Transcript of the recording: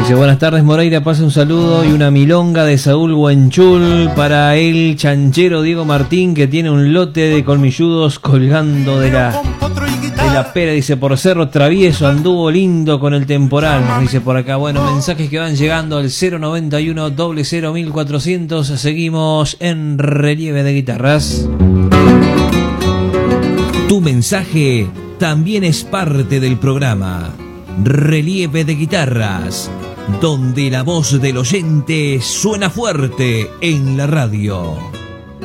Dice, buenas tardes Moreira, pasa un saludo y una milonga de Saúl Huenchul para el chanchero Diego Martín, que tiene un lote de colmilludos colgando de la pera. Dice, por Cerro Travieso anduvo lindo con el temporal. Nos dice por acá. Bueno, mensajes que van llegando al 091 00 1400. Seguimos en Relieve de Guitarras. Tu mensaje también es parte del programa Relieve de Guitarras, donde la voz del oyente suena fuerte en la radio.